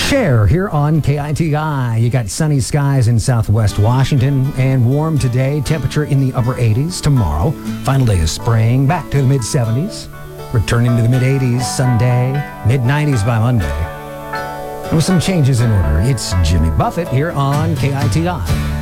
Cher here on KITI. You got sunny skies in southwest Washington and warm today. Temperature in the upper 80s tomorrow. Final day of spring. Back to the mid 70s. Returning to the mid 80s Sunday. Mid 90s by Monday. With some changes in order. It's Jimmy Buffett here on KITI.